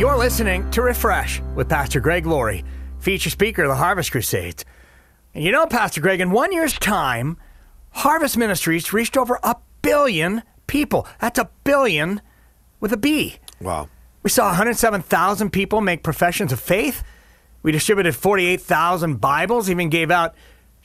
You're listening to Refresh with Pastor Greg Laurie, feature speaker of the Harvest Crusades. And you know, Pastor Greg, in 1 year's time, Harvest Ministries reached over 1 billion people. That's a billion with a B. Wow. We saw 107,000 people make professions of faith. We distributed 48,000 Bibles, even gave out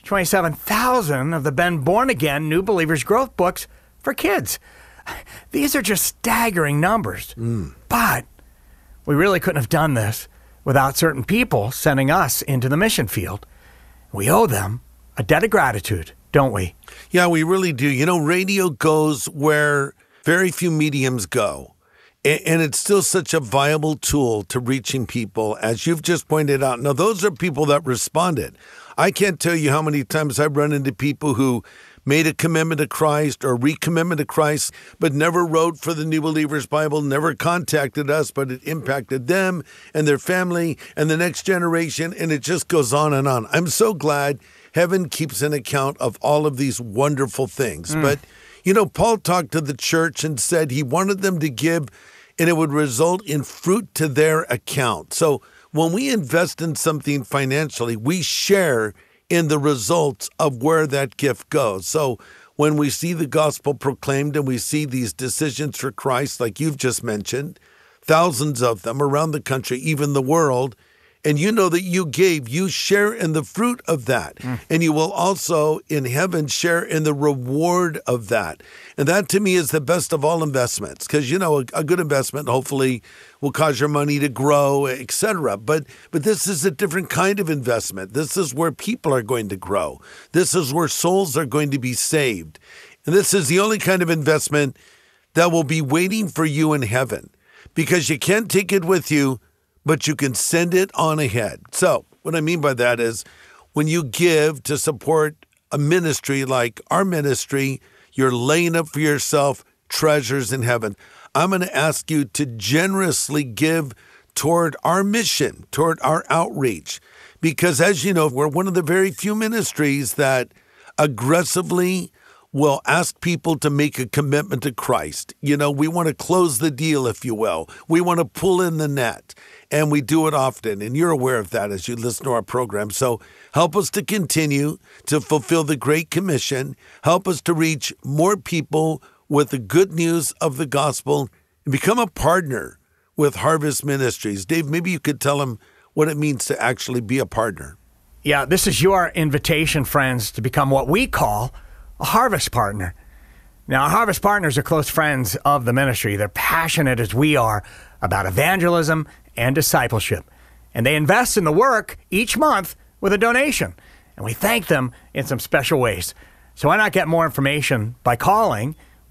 27,000 of the Been Born Again New Believers Growth books for kids. These are just staggering numbers. But we really couldn't have done this without certain people sending us into the mission field. We owe them a debt of gratitude, don't we? Yeah, we really do. You know, radio goes where very few mediums go. And it's still such a viable tool to reaching people, as you've just pointed out. Now, those are people that responded. I can't tell you how many times I've run into people who made a commitment to Christ or recommitment to Christ, but never wrote for the New Believers Bible, never contacted us, but it impacted them and their family and the next generation, and it just goes on and on. I'm so glad heaven keeps an account of all of these wonderful things. But, you know, Paul talked to the church and said he wanted them to give, and it would result in fruit to their account. So when we invest in something financially, we share in the results of where that gift goes. So when we see the gospel proclaimed and we see these decisions for Christ, like you've just mentioned, thousands of them around the country, even the world, and you know that you share in the fruit of that. And you will also in heaven share in the reward of that. And that to me is the best of all investments, because, you know, a good investment hopefully will cause your money to grow, etc. But this is a different kind of investment. This is where people are going to grow. This is where souls are going to be saved. And this is the only kind of investment that will be waiting for you in heaven, because you can't take it with you, but you can send it on ahead. So what I mean by that is when you give to support a ministry like our ministry, you're laying up for yourself treasures in heaven. I'm going to ask you to generously give toward our mission, toward our outreach, because as you know, we're one of the very few ministries that aggressively will ask people to make a commitment to Christ. You know, we want to close the deal, if you will. We want to pull in the net, and we do it often. And you're aware of that as you listen to our program. So help us to continue to fulfill the Great Commission. Help us to reach more people with the good news of the gospel and become a partner with Harvest Ministries. Dave, maybe you could tell them what it means to actually be a partner. Yeah, this is your invitation, friends, to become what we call a Harvest Partner. Now, Harvest Partners are close friends of the ministry. They're passionate as we are about evangelism and discipleship. And they invest in the work each month with a donation. And we thank them in some special ways. So why not get more information by calling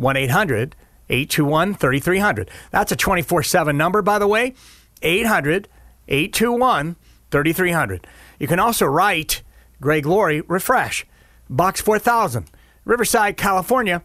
1-800-821-3300. That's a 24/7 number, by the way, 800-821-3300. You can also write Greg Laurie, Refresh, Box 4000, Riverside, California,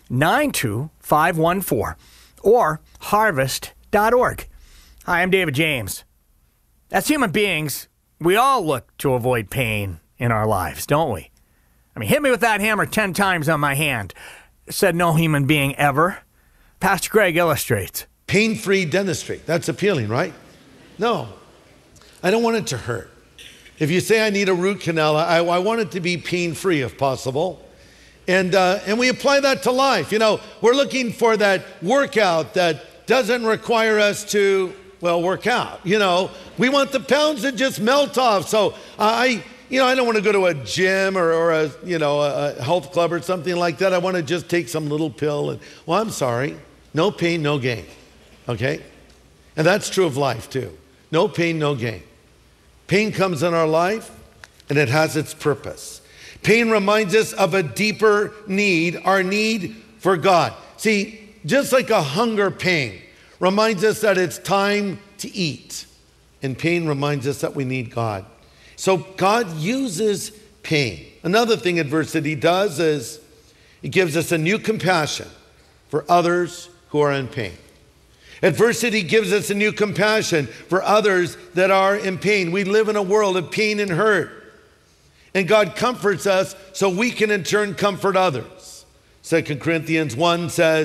92514, or harvest.org. Hi, I'm David James. As human beings, we all look to avoid pain in our lives, don't we? I mean, hit me with that hammer 10 times on my hand, said no human being ever. Pastor Greg illustrates. Pain-free dentistry. That's appealing, right? No. I don't want it to hurt. If you say I need a root canal, I want it to be pain-free if possible. And we apply that to life. You know, we're looking for that workout that doesn't require us to, well, work out. You know, we want the pounds to just melt off. So I don't want to go to a gym or a health club or something like that. I want to just take some little pill and, well, I'm sorry, no pain, no gain. Okay? And that's true of life too. No pain, no gain. Pain comes in our life and it has its purpose. Pain reminds us of a deeper need, our need for God. See, just like a hunger pain reminds us that it's time to eat, and pain reminds us that we need God. So God uses pain. Another thing adversity does is it gives us a new compassion for others who are in pain. Adversity gives us a new compassion for others that are in pain. We live in a world of pain and hurt. And God comforts us so we can in turn comfort others. 2 Corinthians 1 says,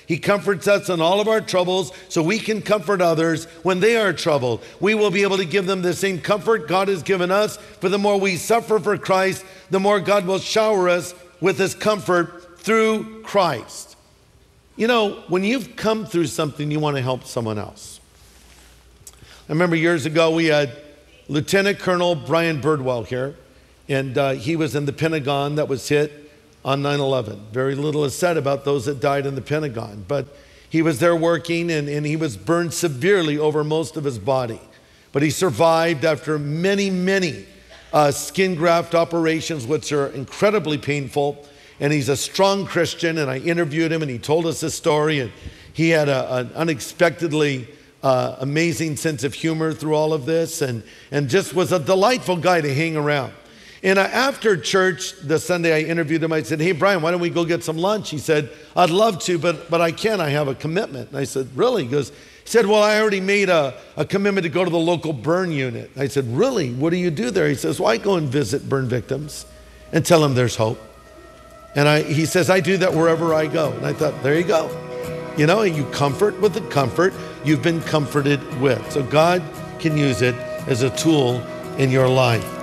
He comforts us in all of our troubles so we can comfort others when they are troubled. We will be able to give them the same comfort God has given us. For the more we suffer for Christ, the more God will shower us with his comfort through Christ. You know, when you've come through something, you want to help someone else. I remember years ago we had Lieutenant Colonel Brian Birdwell here, and he was in the Pentagon that was hit on 9/11. Very little is said about those that died in the Pentagon, but he was there working, and he was burned severely over most of his body. But he survived after many skin graft operations, which are incredibly painful. And he's a strong Christian, and I interviewed him, and he told us his story, and he had an unexpectedly amazing sense of humor through all of this, and just was a delightful guy to hang around. And after church, the Sunday I interviewed him, I said, "Hey, Brian, why don't we go get some lunch?" He said, "I'd love to, but I can't. I have a commitment." And I said, "Really?" He said, "Well, I already made a commitment to go to the local burn unit." I said, "Really? What do you do there?" He says, "Well, I go and visit burn victims and tell them there's hope." And he says, "I do that wherever I go." And I thought, there you go. You know, you comfort with the comfort you've been comforted with. So God can use it as a tool in your life.